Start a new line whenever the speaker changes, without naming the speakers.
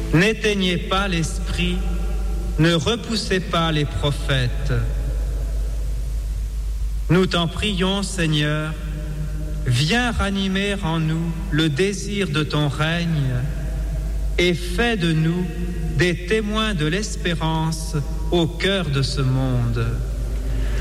N'éteignez pas l'esprit, ne repoussez pas les prophètes. Nous t'en prions, Seigneur, viens ranimer en nous le désir de ton règne et fais de nous des témoins de l'espérance au cœur de ce monde.